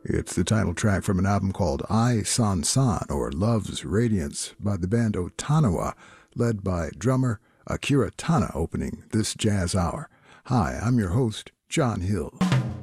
It's the title track from an album called Ai San San, or Love's Radiance, by the band Otanawa, led by drummer Akira Tana, opening this jazz hour. Hi, I'm your host, John Hill.